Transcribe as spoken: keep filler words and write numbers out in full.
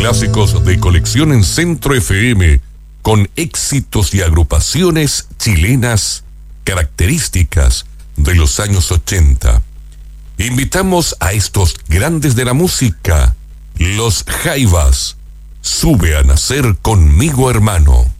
clásicos de colección en Centro F M, con éxitos y agrupaciones chilenas características de los años ochenta. Invitamos a estos grandes de la música, los Jaivas. Sube a nacer conmigo, hermano.